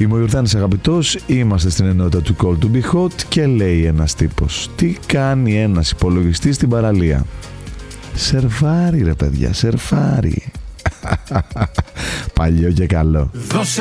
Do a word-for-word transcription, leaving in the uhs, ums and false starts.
Είμαι ο Ιορδάνης Αγαπητός, είμαστε στην ενότητα του Call to be hot και λέει ένας τύπος: τι κάνει ένας υπολογιστής στην παραλία? Σερβάρει ρε παιδιά, σερβάρει. Παλιό και καλό. Δώσε